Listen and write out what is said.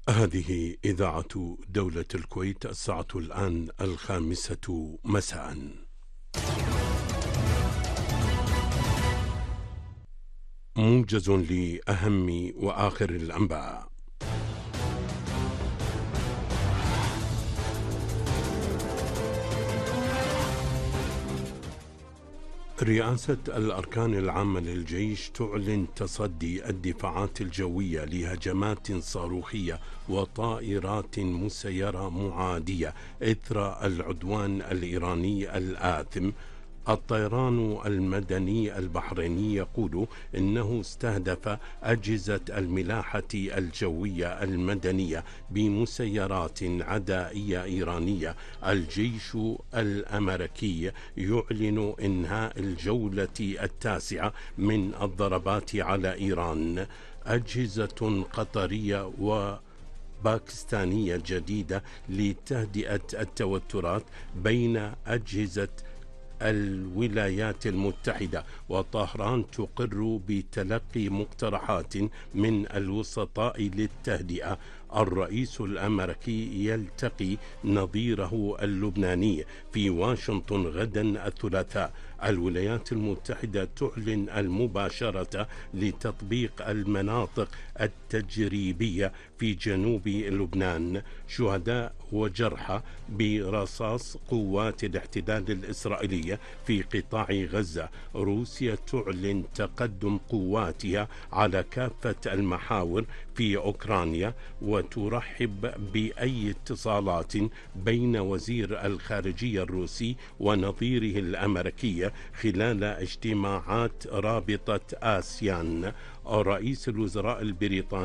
هذه إذاعة دولة الكويت. الساعة الآن 5 مساء. موجز لأهم وآخر الأنباء. رئاسة الأركان العامة للجيش تعلن تصدي الدفاعات الجوية لهجمات صاروخية وطائرات مسيرة معادية إثر العدوان الإيراني الآثم. الطيران المدني البحريني يقول إنه استهدف أجهزة الملاحة الجوية المدنية بمسيرات عدائية إيرانية. الجيش الأمريكي يعلن إنهاء الجولة 9 من الضربات على إيران. أجهزة قطرية باكستانية جديدة لتهدئة التوترات بين أجهزة الولايات المتحدة. وطهران تقر بتلقي مقترحات من الوسطاء للتهدئة. الرئيس الأمريكي يلتقي نظيره اللبناني في واشنطن غدا الثلاثاء. الولايات المتحدة تعلن المباشرة لتطبيق المناطق التجريبية في جنوب لبنان. شهداء وجرحى برصاص قوات الاحتلال الإسرائيلية في قطاع غزة. روسيا تعلن تقدم قواتها على كافة المحاور في أوكرانيا، وترحب بأي اتصالات بين وزير الخارجية الروسي ونظيره الأمريكي خلال اجتماعات رابطة آسيان. رئيس الوزراء البريطاني